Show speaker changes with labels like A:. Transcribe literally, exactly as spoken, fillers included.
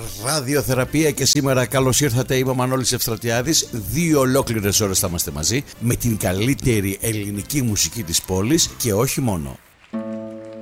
A: ραδιοθεραπεία και σήμερα καλώς ήρθατε. Είμαι ο Μανώλης Ευστρατιάδης. Δύο ολόκληρες ώρες θα είμαστε μαζί με την καλύτερη ελληνική μουσική της πόλης και όχι μόνο.